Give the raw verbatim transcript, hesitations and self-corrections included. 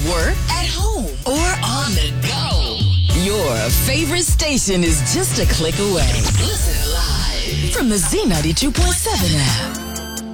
work, at home, or on the go. Your favorite station is just a click away. Listen live from the Z ninety-two point seven app.